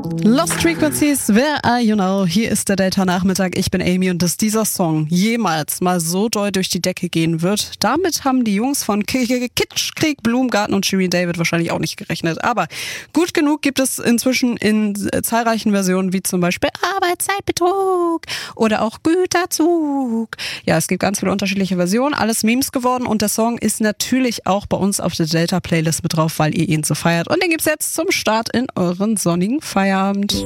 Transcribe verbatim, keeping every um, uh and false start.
Lost Frequencies, where are you now? Hier ist der Delta-Nachmittag, ich bin Amy und dass dieser Song jemals mal so doll durch die Decke gehen wird, damit haben die Jungs von Kitschkrieg, Blumengarten und Shirin David wahrscheinlich auch nicht gerechnet. Aber gut genug gibt es inzwischen in zahlreichen Versionen, wie zum Beispiel Arbeitszeitbetrug oder auch Güterzug. Ja, es gibt ganz viele unterschiedliche Versionen, alles Memes geworden und der Song ist natürlich auch bei uns auf der Delta-Playlist mit drauf, weil ihr ihn so feiert. Und den gibt's jetzt zum Start in euren sonnigen Feierabend.